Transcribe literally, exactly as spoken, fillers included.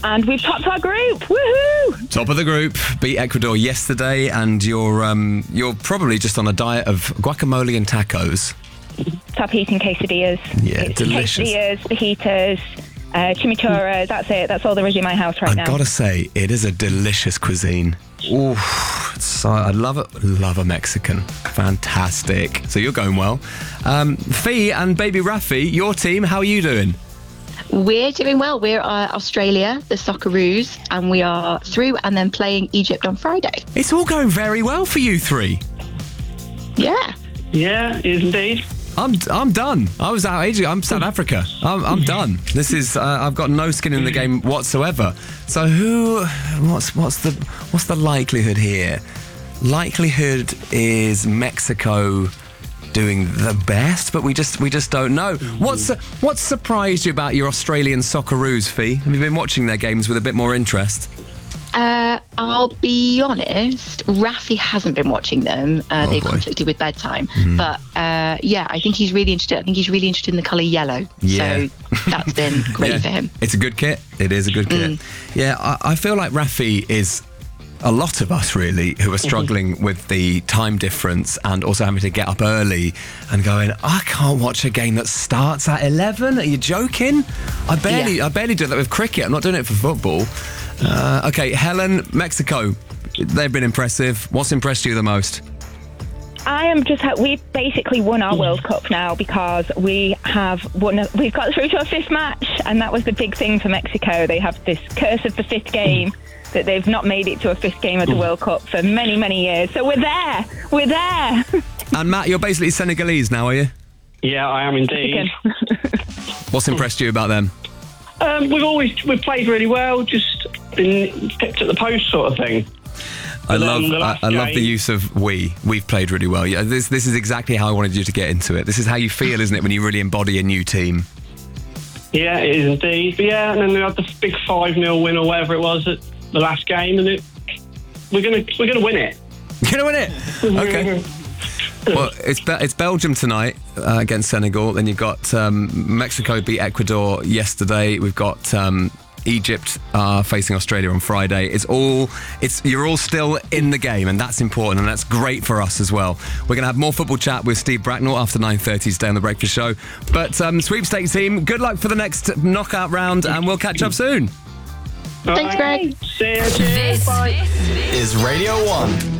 And we've topped our group. Woohoo! Top of the group, beat Ecuador yesterday, and you're um, you're probably just on a diet of guacamole and tacos. Stop eating quesadillas. Yeah, It's delicious. Quesadillas, fajitas, uh, chimichangas. That's it. That's all there is in my house right I've now. got to say, it is a delicious cuisine. Ooh, so I love it. Love a Mexican. Fantastic. So you're going well. Um, Fee and baby Rafi, your team, how are you doing? We're doing well. We're uh, Australia, the Socceroos, and we are through and then playing Egypt on Friday. It's all going very well for you three. Yeah. Yeah, it is indeed. I'm I'm done. I was out ages ago. I'm South Africa. I'm I'm done. This is uh, I've got no skin in the game whatsoever. So who? What's what's the what's the likelihood here? Likelihood is Mexico doing the best, but we just we just don't know. What's what's surprised you about your Australian Socceroos, Fee? Have you been watching their games with a bit more interest? Uh, I'll be honest, Rafi hasn't been watching them. Uh, Oh, they've boy. conflicted with bedtime. But uh, yeah, I think he's really interested. I think he's really interested in the colour yellow. Yeah. So that's been great Yeah. for him. It's a good kit. It is a good kit. Mm. Yeah, I, I feel like Rafi is a lot of us really who are struggling with the time difference and also having to get up early and going, I can't watch a game that starts at eleven. Are you joking? I barely, Yeah. I barely do that with cricket. I'm not doing it for football. Uh, okay, Helen, Mexico. They've been impressive. What's impressed you the most? I am just. We've basically won our World Cup now because we have won. We've got through to a fifth match, and that was the big thing for Mexico. They have this curse of the fifth game that they've not made it to a fifth game of the World Cup for many, many years. So we're there. We're there. And Matt, you're basically Senegalese now, are you? Yeah, I am indeed. What's impressed you about them? Um, we've always we've played really well, just been picked at the post sort of thing. I But then love the I, last I love the game- use of we. We've played really well. Yeah, this this is exactly how I wanted you to get into it. This is how you feel, isn't it, when you really embody a new team? Yeah, it is indeed. But yeah, and then we had the big five nil win or whatever it was at the last game, and it, we're gonna we're gonna win it. You're gonna win it. Okay. Well, it's Be- it's Belgium tonight uh, against Senegal. Then you've got um, Mexico beat Ecuador yesterday. We've got um, Egypt uh, facing Australia on Friday. It's all it's you're all still in the game, and that's important, and that's great for us as well. We're gonna have more football chat with Steve Bracknell after nine thirty today on the Breakfast Show. But um, sweepstakes team, good luck for the next knockout round, and we'll catch up soon. Thanks, Greg. See you. Cheers. This Bye. is Radio one.